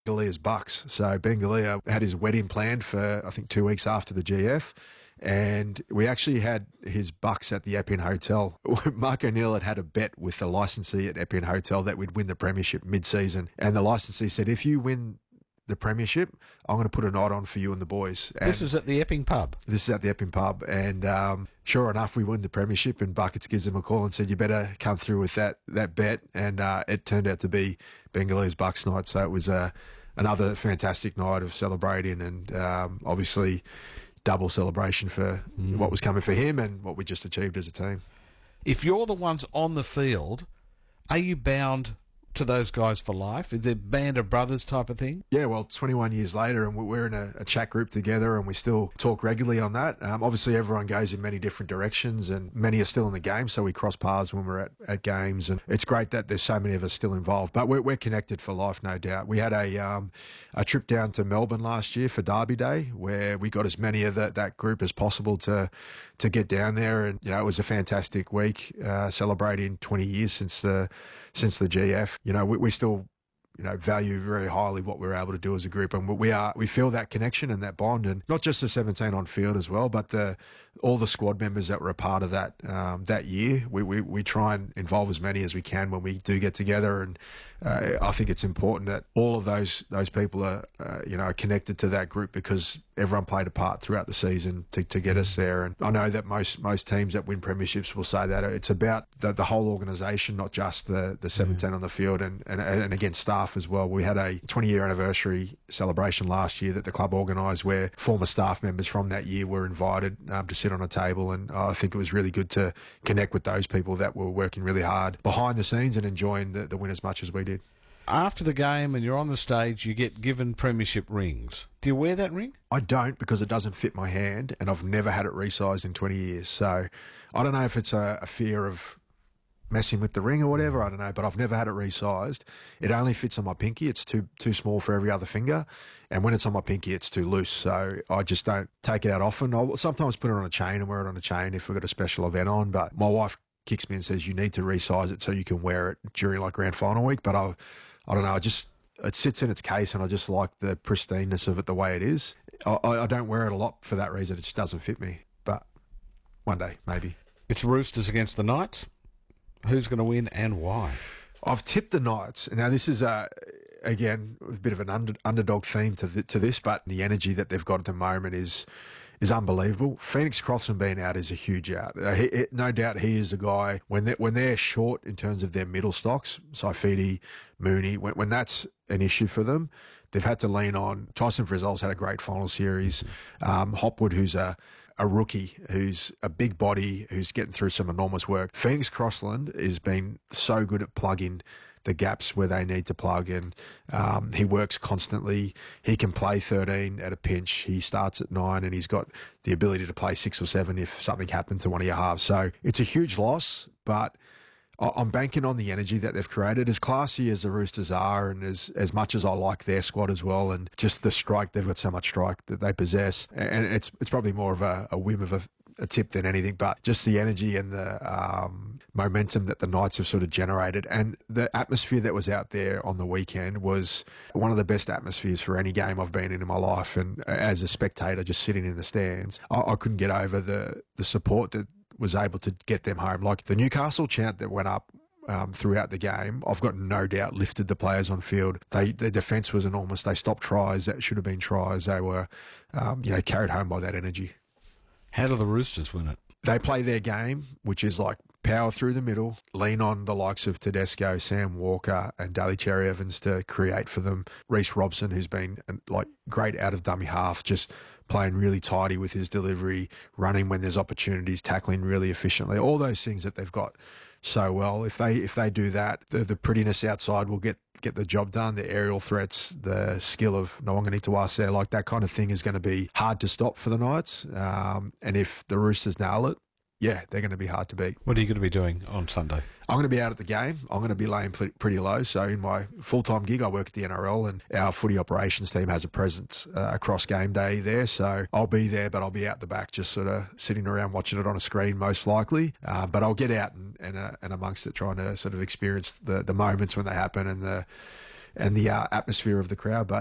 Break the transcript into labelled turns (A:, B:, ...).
A: Galia's Bucks. So Ben Galia had his wedding planned for, I think, 2 weeks after the GF. And we actually had his Bucks at the Epping Hotel. Mark O'Neill had a bet with the licensee at Epping Hotel that we'd win the premiership mid-season. And the licensee said, if you win the premiership, I'm going to put a night on for you and the boys. And
B: this is at the Epping pub?
A: This is at the Epping pub. And sure enough, we win the premiership, and Buckets gives him a call and said, you better come through with that bet. And it turned out to be Bengalia's Bucks night. So it was another fantastic night of celebrating, and obviously double celebration for what was coming for him and what we just achieved as a team.
B: If you're the ones on the field, are you bound to those guys for life? Is it a band of brothers type of thing?
A: Yeah, well, 21 years later, and we're in a chat group together, and we still talk regularly on that. Obviously, everyone goes in many different directions, and many are still in the game, so we cross paths when we're at games, and it's great that there's so many of us still involved. But we're connected for life, no doubt. We had a trip down to Melbourne last year for Derby Day, where we got as many of that group as possible to get down there, and it was a fantastic week, celebrating 20 years since the GF. We still, value very highly what we're able to do as a group, and we feel that connection and that bond, and not just the 17 on field as well, but all the squad members that were a part of that year. We try and involve as many as we can when we do get together, and I think it's important that all of those people are connected to that group, because everyone played a part throughout the season to get us there. And I know that most teams that win premierships will say that it's about the whole organisation, not just the 17 on the field, and again staff as well. We had a 20-year anniversary celebration last year that the club organised, where former staff members from that year were invited to sit on a table, and I think it was really good to connect with those people that were working really hard behind the scenes and enjoying the win as much as we did.
B: After the game and you're on the stage, you get given premiership rings. Do you wear that ring?
A: I don't, because it doesn't fit my hand, and I've never had it resized in 20 years. So I don't know if it's a fear of messing with the ring or whatever, I don't know, but I've never had it resized. It only fits on my pinky. It's too small for every other finger, and when it's on my pinky, it's too loose, so I just don't take it out often. I'll sometimes put it on a chain and wear it on a chain if we've got a special event on, but my wife kicks me and says you need to resize it so you can wear it during like grand final week. But I don't know, it sits in its case, and I just like the pristineness of it the way it is. I don't wear it a lot for that reason. It just doesn't fit me, but one day, maybe.
B: It's Roosters against the Knights. Who's going to win and why?
A: I've tipped the Knights. Now, this is, again, a bit of an underdog theme to this, but the energy that they've got at the moment is unbelievable. Phoenix Crossland being out is a huge out. No doubt he is a guy, when they're short in terms of their middle stocks, Saifidi, Mooney, when that's an issue for them, they've had to lean on. Tyson Frizzell's had a great final series. Hopwood, who's a rookie, who's a big body, who's getting through some enormous work. Phoenix Crossland has been so good at plugging the gaps where they need to plug, and he works constantly. He can play 13 at a pinch. He starts at 9, and he's got the ability to play 6 or 7 if something happened to one of your halves. So it's a huge loss, but I'm banking on the energy that they've created. As classy as the Roosters are, and as much as I like their squad as well, and just the strike, they've got so much strike that they possess, and it's probably more of a whim of a tip than anything, but just the energy and the momentum that the Knights have sort of generated, and the atmosphere that was out there on the weekend was one of the best atmospheres for any game I've been in my life. And as a spectator, just sitting in the stands, I couldn't get over the support that was able to get them home. Like the Newcastle chant that went up throughout the game, I've got no doubt lifted the players on field. Their defence was enormous. They stopped tries that should have been tries. They were, carried home by that energy.
B: How do the Roosters win it?
A: They play their game, which is like power through the middle, lean on the likes of Tedesco, Sam Walker and Daly Cherry Evans to create for them. Reece Robson, who's been great out of dummy half, just playing really tidy with his delivery, running when there's opportunities, tackling really efficiently, all those things that they've got so well. If they do that, the prettiness outside will get the job done. The aerial threats, the skill of Nawangani there, like that kind of thing is going to be hard to stop for the Knights. And if the Roosters nail it, yeah, they're going to be hard to beat.
B: What are you going to be doing on Sunday?
A: I'm going to be out at the game. I'm going to be laying pretty low. So in my full-time gig, I work at the NRL, and our footy operations team has a presence across game day there. So I'll be there, but I'll be out the back just sort of sitting around watching it on a screen most likely. But I'll get out and amongst it, trying to sort of experience the moments when they happen, and and the atmosphere of the crowd. But